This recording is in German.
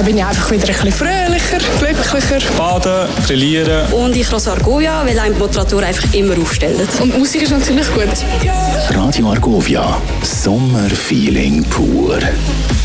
dann bin ich einfach wieder ein bisschen fröhlicher, glücklicher. Baden, grillieren. Und ich höre Argovia, weil einem die Motivator einfach immer aufstellt. Und die Musik ist natürlich gut. Radio Argovia, Sommerfeeling pur.